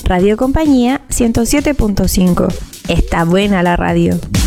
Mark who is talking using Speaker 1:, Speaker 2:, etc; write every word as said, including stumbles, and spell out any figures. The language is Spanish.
Speaker 1: Radio Compañía ciento siete punto cinco. Está buena la radio.